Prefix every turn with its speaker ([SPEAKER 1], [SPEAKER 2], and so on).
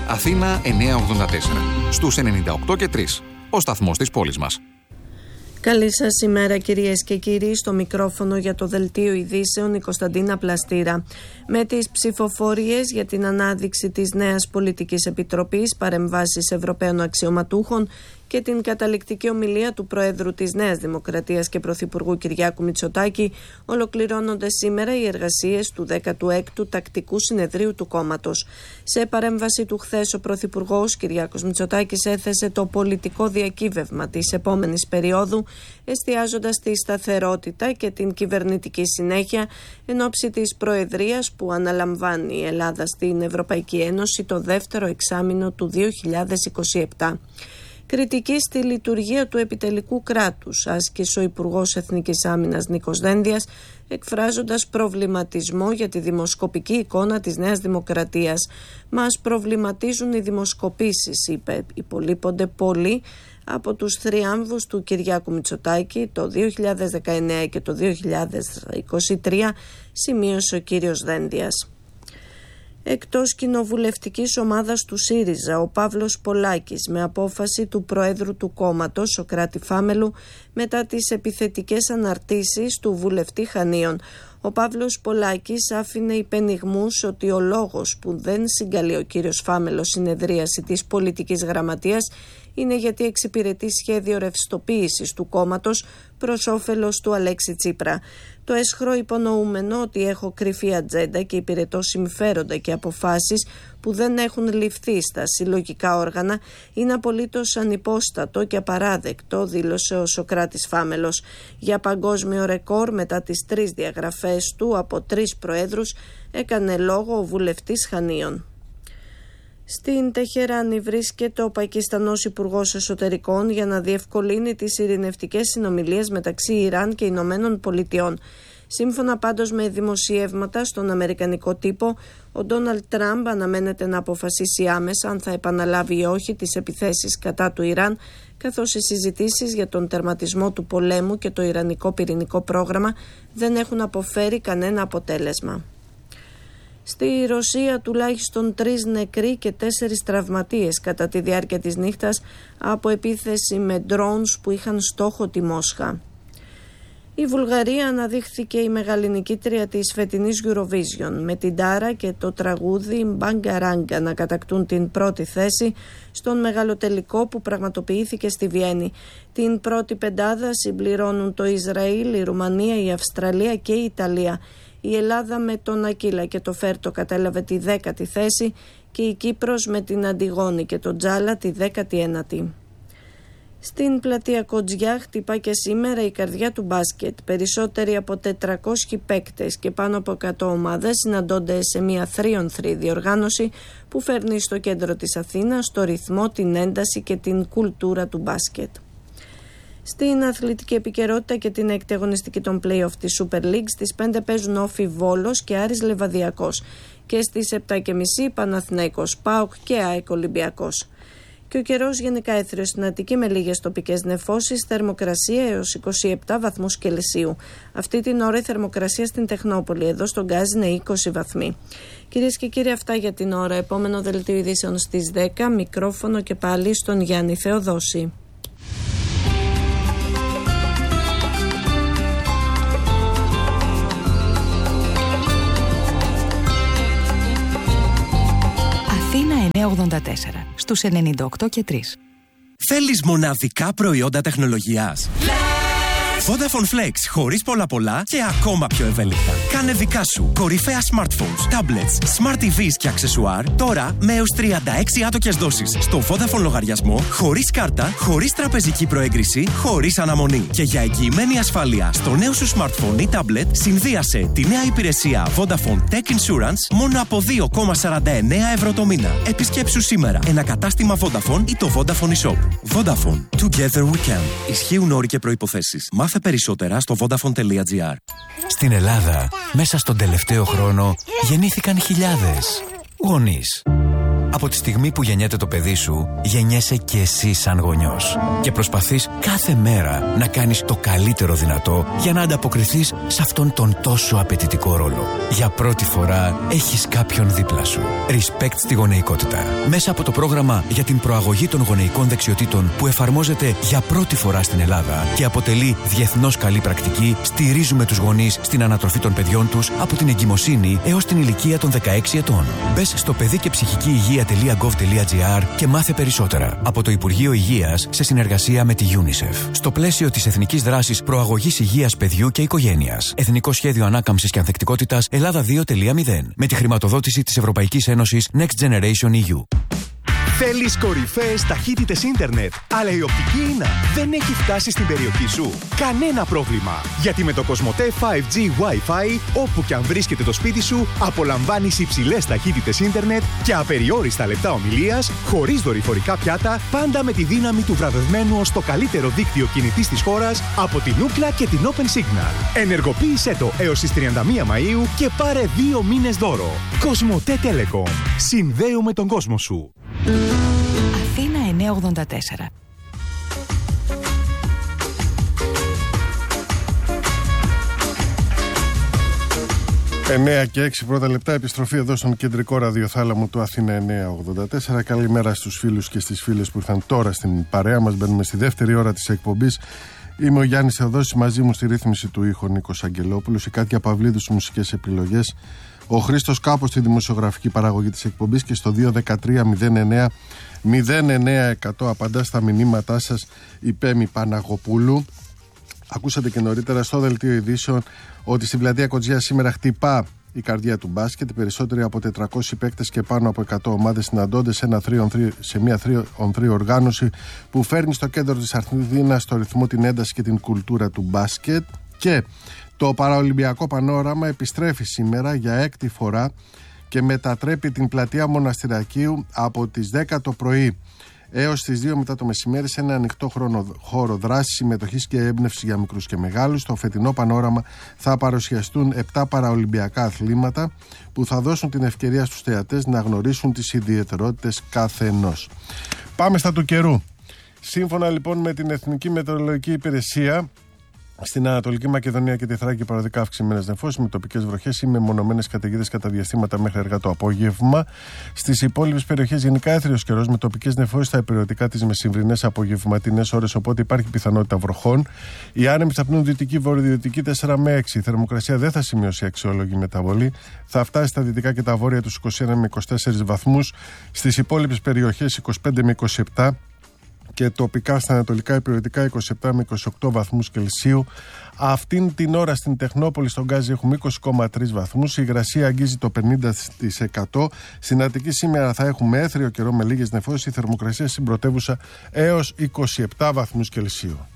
[SPEAKER 1] Αθήνα 984. Στους 98 και 3. Ο σταθμός της πόλης μας.
[SPEAKER 2] Καλή σας ημέρα κυρίες και κύριοι, στο μικρόφωνο για το Δελτίο Ειδήσεων η Κωνσταντίνα Πλαστήρα. Με τις ψηφοφορίες για την ανάδειξη της νέας πολιτικής επιτροπής, παρεμβάσεις Ευρωπαίων αξιωματούχων και την καταληκτική ομιλία του Προέδρου της Νέας Δημοκρατίας και Πρωθυπουργού Κυριάκου Μητσοτάκη, ολοκληρώνονται σήμερα οι εργασίες του 16ου Τακτικού Συνεδρίου του κόμματος. Σε παρέμβαση του χθες, ο Πρωθυπουργός Κυριάκος Μητσοτάκης έθεσε το πολιτικό διακύβευμα της επόμενης περίοδου, εστιάζοντας στη σταθερότητα και την κυβερνητική συνέχεια εν ώψη της προεδρίας που αναλαμβάνει η Ελλάδα στην Ευρωπαϊκή Ένωση το δεύτερο εξάμηνο του 2027. Κριτική στη λειτουργία του επιτελικού κράτους άσκησε ο Υπουργός Εθνικής Άμυνας Νίκος Δένδιας, εκφράζοντας προβληματισμό για τη δημοσκοπική εικόνα της Νέας Δημοκρατίας. «Μας προβληματίζουν οι δημοσκοπήσεις», είπε. «Υπολείπονται πολύ από τους θριάμβους του Κυριάκου Μητσοτάκη το 2019 και το 2023», σημείωσε ο κύριος Δένδιας. Εκτός κοινοβουλευτικής ομάδας του ΣΥΡΙΖΑ, ο Παύλος Πολάκης, με απόφαση του Προέδρου του κόμματος, Σωκράτη Φάμελου, μετά τις επιθετικές αναρτήσεις του βουλευτή Χανίων. Ο Παύλος Πολάκης άφηνε υπενιγμούς ότι ο λόγος που δεν συγκαλεί ο κύριος Φάμελος συνεδρίαση της πολιτικής γραμματείας είναι γιατί εξυπηρετεί σχέδιο ρευστοποίησης του κόμματος προς όφελος του Αλέξη Τσίπρα. Το έσχρο υπονοούμενο ότι έχω κρυφή ατζέντα και υπηρετώ συμφέροντα και αποφάσεις που δεν έχουν ληφθεί στα συλλογικά όργανα είναι απολύτως ανυπόστατο και απαράδεκτο, δήλωσε ο Σωκράτης Φάμελος. Για παγκόσμιο ρεκόρ μετά τις 3 διαγραφές του από 3 προέδρους έκανε λόγο ο βουλευτής Χανίων. Στην Τεχεράνη βρίσκεται ο Πακιστανός Υπουργός Εσωτερικών για να διευκολύνει τις ειρηνευτικές συνομιλίες μεταξύ Ιράν και Ηνωμένων Πολιτειών. Σύμφωνα πάντως με δημοσιεύματα στον αμερικανικό τύπο, ο Ντόναλντ Τραμπ αναμένεται να αποφασίσει άμεσα αν θα επαναλάβει ή όχι τις επιθέσεις κατά του Ιράν, καθώς οι συζητήσεις για τον τερματισμό του πολέμου και το ιρανικό πυρηνικό πρόγραμμα δεν έχουν αποφέρει κανένα αποτέλεσμα. Στη Ρωσία τουλάχιστον 3 νεκροί και 4 τραυματίες κατά τη διάρκεια της νύχτας από επίθεση με drones που είχαν στόχο τη Μόσχα. Η Βουλγαρία αναδείχθηκε η μεγαληνικήτρια της φετινής Eurovision, με την Τάρα και το τραγούδι Μπαγκαράγκα να κατακτούν την πρώτη θέση στον μεγαλοτελικό που πραγματοποιήθηκε στη Βιέννη. Την πρώτη πεντάδα συμπληρώνουν το Ισραήλ, η Ρουμανία, η Αυστραλία και η Ιταλία. Η Ελλάδα με τον Ακύλα και το Φέρτο κατέλαβε τη 10η θέση και η Κύπρος με την Αντιγόνη και τον Τζάλα τη 19η. Στην πλατεία Κοτζιά χτυπά και σήμερα η καρδιά του μπάσκετ. Περισσότεροι από 400 παίκτες και πάνω από 100 ομάδες συναντώνται σε μια 3-on-3 διοργάνωση που φέρνει στο κέντρο της Αθήνας το ρυθμό, την ένταση και την κουλτούρα του μπάσκετ. Στην αθλητική επικαιρότητα και την έκτη αγωνιστική των play-off της Super League, στις 5 παίζουν Όφι Βόλος και Άρης Λεβαδιακός και στις 7.30 Παναθηναϊκός ΠΑΟΚ και ΑΕΚ Ολυμπιακός. Και ο καιρός γενικά έθριος στην Αττική με λίγες τοπικές νεφώσεις, θερμοκρασία έως 27 βαθμούς Κελσίου. Αυτή την ώρα η θερμοκρασία στην Τεχνόπολη, εδώ στον Γκάζ, είναι 20 βαθμοί. Κυρίες και κύριοι, αυτά για την ώρα. Επόμενο δελτίο ειδήσεων στις 10, μικρόφωνο και πάλι στον Γιάννη Θεοδόση.
[SPEAKER 3] Αθήνα 984, στους 98 και 3.
[SPEAKER 4] Θέλεις μοναδικά προϊόντα τεχνολογίας? Vodafone Flex, χωρίς πολλά και ακόμα πιο ευέλικτα. Κάνε δικά σου κορυφαία smartphones, tablets, smart TVs και αξεσουάρ τώρα με έως 36 άτοκες δόσεις στο Vodafone λογαριασμό, χωρίς κάρτα, χωρίς τραπεζική προέγκριση, χωρίς αναμονή. Και για εγγυημένη ασφάλεια στο νέο σου smartphone ή tablet, συνδύασε τη νέα υπηρεσία Vodafone Tech Insurance μόνο από 2,49 ευρώ το μήνα. Επισκέψου σήμερα ένα κατάστημα Vodafone ή το Vodafone eShop. Vodafone. Together we can. Ισχύουν όροι και προϋποθέσεις. Μάθε περισσότερα στο vodafone.gr.
[SPEAKER 5] Στην Ελλάδα, μέσα στον τελευταίο χρόνο, γεννήθηκαν χιλιάδες γονείς. Από τη στιγμή που γεννιέται το παιδί σου, γεννιέσαι και εσύ σαν γονιός. Και προσπαθείς κάθε μέρα να κάνεις το καλύτερο δυνατό για να ανταποκριθείς σε αυτόν τον τόσο απαιτητικό ρόλο. Για πρώτη φορά έχεις κάποιον δίπλα σου. Respect στη γονεϊκότητα. Μέσα από το πρόγραμμα για την προαγωγή των γονεϊκών δεξιοτήτων που εφαρμόζεται για πρώτη φορά στην Ελλάδα και αποτελεί διεθνώς καλή πρακτική, στηρίζουμε τους γονείς στην ανατροφή των παιδιών τους από την εγκυμοσύνη έως την ηλικία των 16 ετών. Μπες στο παιδικεψυχικηυγεία.gov.gr και μάθε περισσότερα από το Υπουργείο Υγείας σε συνεργασία με τη UNICEF. Στο πλαίσιο της Εθνικής Δράσης Προαγωγής Υγείας Παιδιού και Οικογένειας. Εθνικό Σχέδιο Ανάκαμψης και Ανθεκτικότητας Ελλάδα 2.0. Με τη χρηματοδότηση της Ευρωπαϊκής Ένωσης Next Generation EU.
[SPEAKER 6] Θέλεις κορυφαίες ταχύτητες ίντερνετ, αλλά η οπτική ίνα δεν έχει φτάσει στην περιοχή σου? Κανένα πρόβλημα! Γιατί με το Κοσμοτέ 5G Wi-Fi, όπου και αν βρίσκεται το σπίτι σου, απολαμβάνεις υψηλές ταχύτητες ίντερνετ και απεριόριστα λεπτά ομιλίας, χωρίς δορυφορικά πιάτα, πάντα με τη δύναμη του βραβευμένου ως το καλύτερο δίκτυο κινητής της χώρας από την Ookla και την Open Signal. Ενεργοποίησέ το έως τις 31 Μαΐου και πάρε 2 μήνες δώρο. Κοσμοτέ Telecom. Συνδέουμε τον κόσμο σου.
[SPEAKER 3] Αθήνα 984.
[SPEAKER 7] Εννέα και 6 πρώτα λεπτά, επιστροφή εδώ στον κεντρικό ραδιοθάλαμο του Αθήνα 984. Καλημέρα στους φίλους και στις φίλες που ήρθαν τώρα στην παρέα μας. Μπαίνουμε στη δεύτερη ώρα της εκπομπής. Είμαι ο Γιάννης Θεοδόσης, μαζί μου στη ρύθμιση του ήχου Νίκος Αγγελόπουλος, η Κάτια Παυλίδου στις μουσικές επιλογές, ο Χρήστος Κάπος στη δημοσιογραφική παραγωγή της εκπομπής και στο 213-09-09-100 απαντά στα μηνύματά σας η Πέμη Παναγοπούλου. Ακούσατε και νωρίτερα στο δελτίο ειδήσεων ότι στη Πλατεία Κοτζιά σήμερα χτυπά η καρδιά του μπάσκετ. Οι περισσότεροι από 400 παίκτες και πάνω από 100 ομάδες συναντώνται σε μια 3-on-3 οργάνωση που φέρνει στο κέντρο της Αθήνας στο ρυθμό, την ένταση και την κουλτούρα του μπάσκετ. Και το παραολυμπιακό πανόραμα επιστρέφει σήμερα για έκτη φορά και μετατρέπει την πλατεία Μοναστηρακίου από τις 10 το πρωί έως τις 2 μετά το μεσημέρι σε ένα ανοιχτό χώρο δράσης, συμμετοχής και έμπνευσης για μικρούς και μεγάλους. Στο φετινό πανόραμα θα παρουσιαστούν 7 παραολυμπιακά αθλήματα που θα δώσουν την ευκαιρία στους θεατές να γνωρίσουν τις ιδιαιτερότητες καθενός. Πάμε στα του καιρού. Σύμφωνα λοιπόν με την Εθνική Μετεωρολογική Υπηρεσία, στην Ανατολική Μακεδονία και τη Θράκη παροδικά αυξημένες νεφώσεις με τοπικές βροχές ή μεμονωμένες καταιγίδες κατά διαστήματα μέχρι αργά το απόγευμα. Στις υπόλοιπες περιοχές γενικά έθριος καιρός με τοπικές νεφώσεις στα υπερηωτικά τις μεσημβρινές απογευματινές ώρες, οπότε υπάρχει πιθανότητα βροχών. Οι άνεμοι θα πνούν δυτική-βορειοδυτική 4 με 6. Η θερμοκρασία δεν θα σημειώσει αξιόλογη μεταβολή. Θα φτάσει στα δυτικά και τα βόρεια τους 21 με 24 βαθμούς. Στις υπόλοιπες περιοχές 25 με 27. Και τοπικά στα ανατολικά υπηρετικά 27 με 28 βαθμούς Κελσίου. Αυτήν την ώρα στην Τεχνόπολη στον Γκάζι έχουμε 20,3 βαθμούς. Η υγρασία αγγίζει το 50%. Στην Αττική σήμερα θα έχουμε έθριο καιρό με λίγες νεφώσεις. Η θερμοκρασία στην πρωτεύουσα έως 27 βαθμούς Κελσίου.